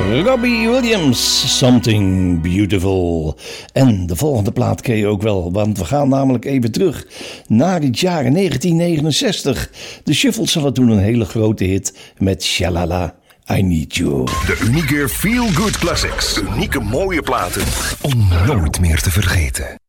Robbie Williams, Something Beautiful. En de volgende plaat ken je ook wel, want we gaan namelijk even terug naar het jaar 1969. De Shuffles hadden toen een hele grote hit met Shalala, I Need You. De unieke Feel Good Classics. Unieke mooie platen om nooit meer te vergeten.